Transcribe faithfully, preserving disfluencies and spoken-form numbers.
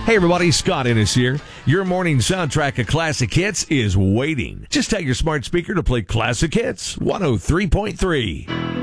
Hey everybody, Scott Ennis here. Your morning soundtrack of classic hits is waiting. Just tell your smart speaker to play Classic Hits one oh three point three.